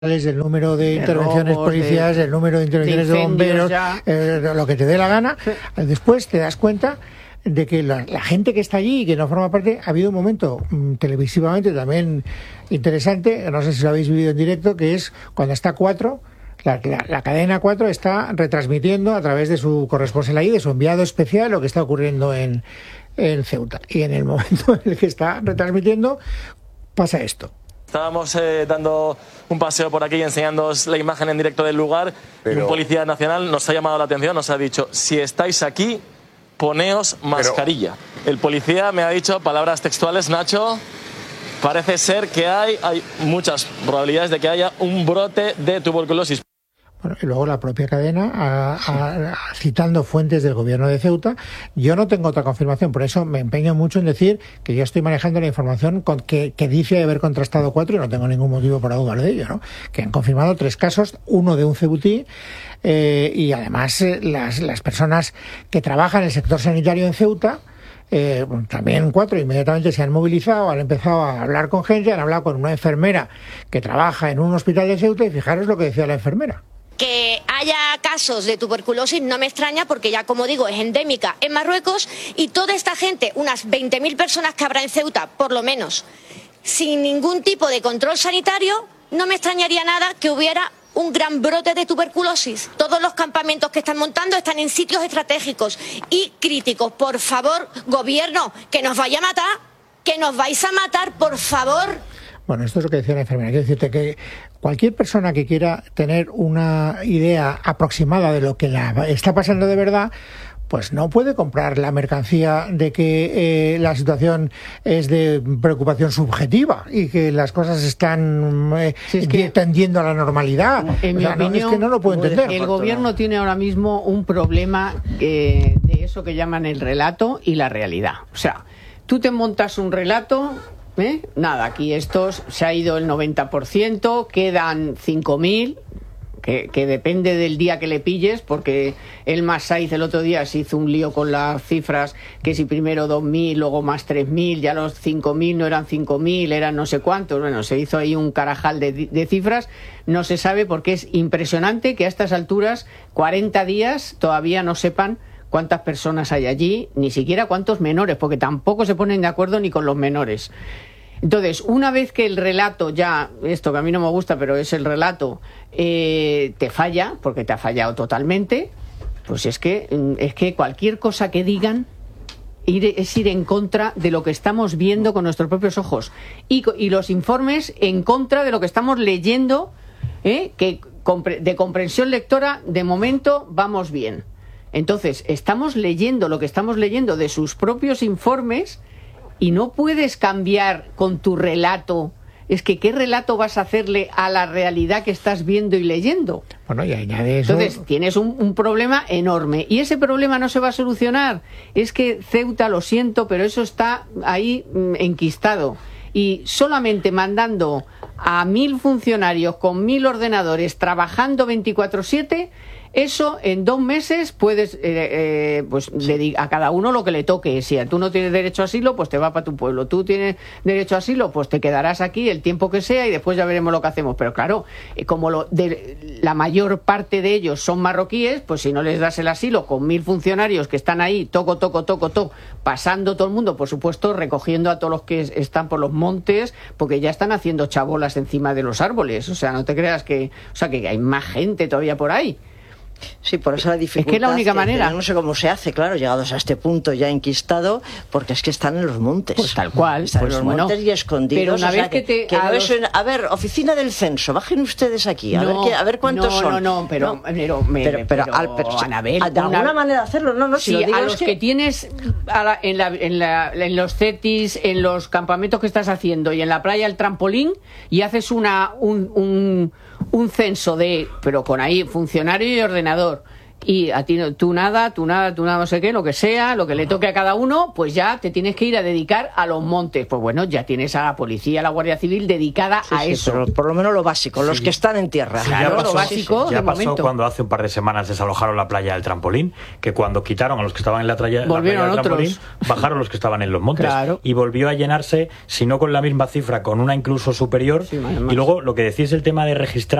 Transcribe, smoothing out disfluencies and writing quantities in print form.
el número de intervenciones policiales, el número de intervenciones de bomberos, lo que te dé la gana. Sí. Después te das cuenta de que la gente que está allí y que no forma parte, ha habido un momento televisivamente también interesante, no sé si lo habéis vivido en directo, que es cuando está 4, la cadena 4 está retransmitiendo a través de su corresponsal ahí, de su enviado especial, lo que está ocurriendo en Ceuta. Y en el momento en el que está retransmitiendo, pasa esto. Estábamos dando un paseo por aquí y enseñándoos la imagen en directo del lugar. Y un policía nacional nos ha llamado la atención, nos ha dicho: si estáis aquí, poneos mascarilla. El policía me ha dicho palabras textuales: Nacho, parece ser que hay muchas probabilidades de que haya un brote de tuberculosis. Bueno, y luego la propia cadena, citando fuentes del gobierno de Ceuta, yo no tengo otra confirmación, por eso me empeño mucho en decir que yo estoy manejando la información que dice haber contrastado 4 y no tengo ningún motivo para dudar de ello, ¿no? Que han confirmado 3 casos, uno de un ceutí, y además las personas que trabajan en el sector sanitario en Ceuta, también 4 inmediatamente se han movilizado, han empezado a hablar con gente, han hablado con una enfermera que trabaja en un hospital de Ceuta y fijaros lo que decía la enfermera. Que haya casos de tuberculosis no me extraña porque ya, como digo, es endémica en Marruecos y toda esta gente, unas 20.000 personas que habrá en Ceuta, por lo menos, sin ningún tipo de control sanitario, no me extrañaría nada que hubiera un gran brote de tuberculosis. Todos los campamentos que están montando están en sitios estratégicos y críticos. Por favor, gobierno, que nos vaya a matar, que nos vais a matar, por favor. Bueno, esto es lo que decía la enfermera. Quiero decirte que cualquier persona que quiera tener una idea aproximada de lo que está pasando de verdad, pues no puede comprar la mercancía de que la situación es de preocupación subjetiva y que las cosas están tendiendo a la normalidad. En mi opinión, es que no lo puedo entender. El gobierno tiene ahora mismo un problema de eso que llaman el relato y la realidad. O sea, tú te montas un relato... Nada, aquí se ha ido el 90%, quedan 5.000, que depende del día que le pilles, porque el Masaiz el otro día se hizo un lío con las cifras, que si primero 2.000, luego más 3.000, ya los 5.000 no eran 5.000, eran no sé cuántos. Bueno, se hizo ahí un carajal de cifras, no se sabe, porque es impresionante que a estas alturas, 40 días, todavía no sepan cuántas personas hay allí, ni siquiera cuántos menores, porque tampoco se ponen de acuerdo ni con los menores. Entonces, una vez que el relato ya, esto que a mí no me gusta, pero es el relato, te falla, porque te ha fallado totalmente, pues es que cualquier cosa que digan es ir en contra de lo que estamos viendo con nuestros propios ojos. Y los informes en contra de lo que estamos leyendo, que de comprensión lectora, de momento vamos bien. Entonces, estamos leyendo lo que estamos leyendo de sus propios informes y no puedes cambiar con tu relato. Es que ¿qué relato vas a hacerle a la realidad que estás viendo y leyendo? Bueno, y añade eso. Entonces, tienes un problema enorme. Y ese problema no se va a solucionar. Es que Ceuta, lo siento, pero eso está ahí enquistado. Y solamente mandando a 1.000 funcionarios con 1.000 ordenadores trabajando 24/7, eso en 2 meses puedes a cada uno lo que le toque. Si tú no tienes derecho a asilo, pues te va para tu pueblo. Tú tienes derecho a asilo, pues te quedarás aquí el tiempo que sea y después ya veremos lo que hacemos. Pero claro, como la mayor parte de ellos son marroquíes, pues si no les das el asilo con 1.000 funcionarios que están ahí, toco, pasando todo el mundo, por supuesto, recogiendo a todos los que están por los montes, porque ya están haciendo chabolas encima de los árboles. O sea, no te creas que hay más gente todavía por ahí. Sí, por eso la dificultad. Es que es la única manera. No sé cómo se hace, claro, llegados a este punto ya enquistado, porque es que están en los montes. Pues tal cual. Están en los montes y escondidos. Pero una vez que a ver, oficina del censo, bajen ustedes aquí, a ver cuántos son. Pero Anabel, de alguna manera hacerlo, si lo digo a los que tienes en los CETIS, en los campamentos que estás haciendo y en la playa el trampolín, y haces un censo pero con ahí funcionario y ordenador, y a ti tú nada, no sé qué, lo que sea, lo que le toque a cada uno, pues ya te tienes que ir a dedicar a los montes. Pues bueno, ya tienes a la policía, a la Guardia Civil dedicada a eso. Pero por lo menos lo básico, los que están en tierra. Claro, ya pasó, lo básico ya de pasó momento. Cuando hace un par de semanas desalojaron la playa del Trampolín, que cuando quitaron a los que estaban en la playa del Trampolín, bajaron los que estaban en los montes. Claro. Y volvió a llenarse, si no con la misma cifra, con una incluso superior. Sí, más. Y luego lo que decís el tema de registrar